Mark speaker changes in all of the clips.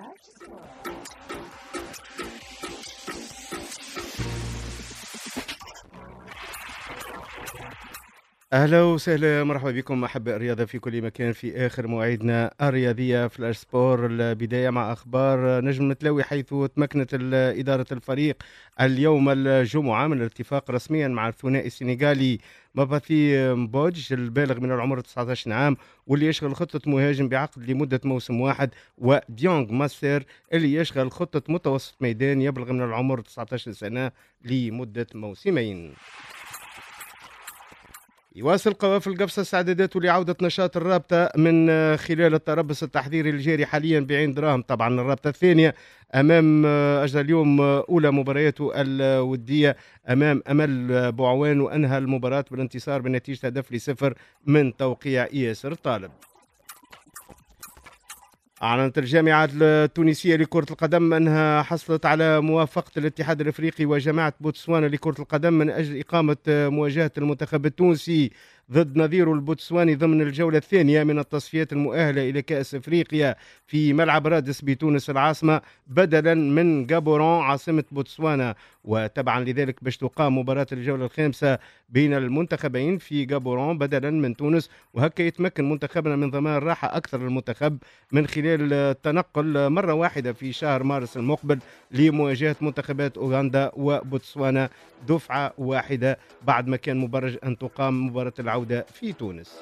Speaker 1: أهلا وسهلا، مرحبا بكم أحباء الرياضة في كل مكان في آخر مواعيدنا الرياضية فلاش سبور. البداية مع أخبار نجم متلوي، حيث تمكنت إدارة الفريق اليوم الجمعة من الاتفاق رسميا مع الثنائي السنغالي مباثي مبوج البالغ من العمر 19 عام، واللي يشغل خطة مهاجم بعقد لمدة موسم واحد، وديونغ ماستر اللي يشغل خطة متوسط ميدان يبلغ من العمر 19 سنة لمدة موسمين. يواصل قوافل قفص استعداداته لعودة نشاط الرابطة من خلال التربص التحضيري الجاري حاليا بعين دراهم. طبعا الرابطة الثانية أمام أجل اليوم أولى مبارياته الودية أمام أمل بوعوان، وأنهى المباراة بالانتصار بنتيجة هدف ل0 من توقيع ياسر طالب. أعلنت الجامعة التونسية لكرة القدم أنها حصلت على موافقة الاتحاد الأفريقي وجماعة بوتسوانا لكرة القدم من أجل إقامة مواجهة المنتخب التونسي ضد نظيره البوتسواني ضمن الجولة الثانية من التصفيات المؤهلة إلى كأس أفريقيا في ملعب رادس بتونس العاصمة، بدلا من غابورون عاصمة بوتسوانا. وتبعا لذلك باش تقام مباراة الجولة الخامسة بين المنتخبين في غابورون بدلا من تونس، وهكا يتمكن منتخبنا من ضمان راحة أكثر للمنتخب من خلال التنقل مرة واحدة في شهر مارس المقبل لمواجهة منتخبات أوغندا وبوتسوانا دفعة واحدة، بعد ما كان مبرج أن تقام مباراة العودة في تونس.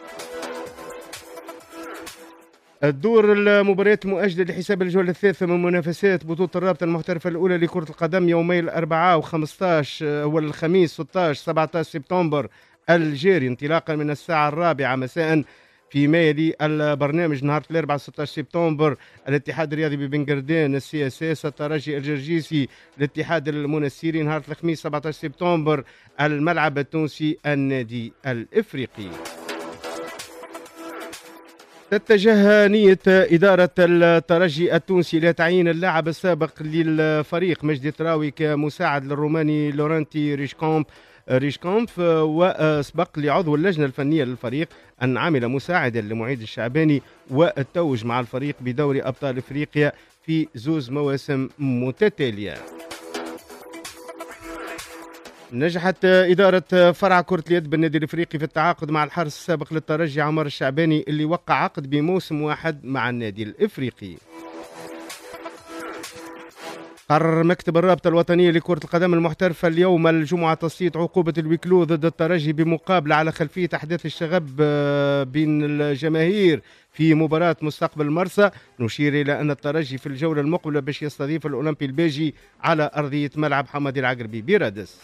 Speaker 1: الدور المباريات المؤجلة لحساب الجولة الثالثة من منافسات بطولة الرابطة المحترفة الأولى لكرة القدم يومي الأربعاء و15 والخميس 16 17 سبتمبر الجاري، انطلاقا من الساعة 4 مساء فيما يلي البرنامج. نهار الأربعاء 16 سبتمبر الاتحاد الرياضي ببنغردان السي اس اس الترجي الجرجيسي الاتحاد المنسيري. نهار الخميس 17 سبتمبر الملعب التونسي النادي الافريقي. تتجه نية إدارة الترجي التونسي إلى تعيين اللاعب السابق للفريق مجدي تراوي كمساعد للروماني لورنتي ريشكومب، وسبق لعضو اللجنة الفنية للفريق أن عمل مساعدا لمعيد الشعباني والتوج مع الفريق بدوري أبطال إفريقيا في 2 مواسم متتالية. نجحت إدارة فرع كرة اليد بالنادي الإفريقي في التعاقد مع الحارس السابق للترجي عمر الشعباني اللي وقع عقد بموسم واحد مع النادي الإفريقي. قرر مكتب الرابطة الوطنية لكرة القدم المحترفة اليوم الجمعة تسليط عقوبة الوكلو ضد الترجي بمقابلة على خلفية أحداث الشغب بين الجماهير في مباراة مستقبل مرسى. نشير إلى أن الترجي في الجولة المقبلة باش يستضيف الأولمبي الباجي على أرضية ملعب حمدي العقربي برادس.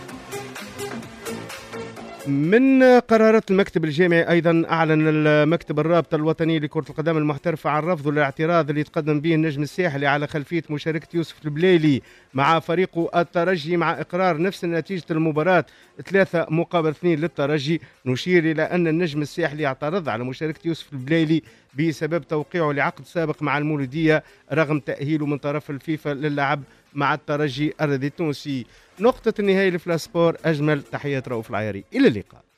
Speaker 1: من قرارات المكتب الجامعي أيضا أعلن المكتب الرابطة الوطني لكرة القدم المحترفة عن رفض الاعتراض اللي تقدم به النجم الساحلي على خلفية مشاركة يوسف البليلي مع فريقه الترجي، مع إقرار نفس نتيجة المباراة 3-2 للترجي. نشير إلى أن النجم الساحلي اعترض على مشاركة يوسف البليلي بسبب توقيعه لعقد سابق مع المولودية رغم تأهيله من طرف الفيفا للعب مع الترجي الرياضي التونسي. نقطة النهاية لفلاسبور، أجمل تحيات رؤوف العياري، إلى اللقاء.